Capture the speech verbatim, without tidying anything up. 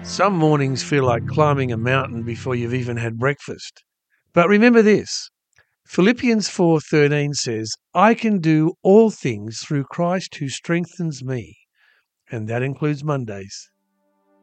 Some mornings feel like climbing a mountain before you've even had breakfast. But remember this, Philippians four thirteen says, I can do all things through Christ who strengthens me. And that includes Mondays.